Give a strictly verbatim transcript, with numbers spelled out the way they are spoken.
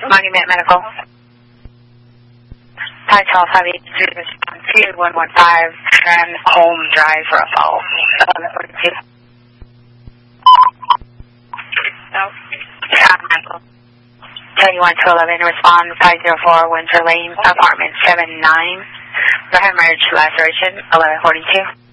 Monument Medical. Pytel five eight two one one five, Grand Home Drive, Russell. eleven forty-two. No. thirty-one to eleven, respond five zero four, Windsor Lane, apartment seven nine. For hemorrhage laceration, eleven forty-two.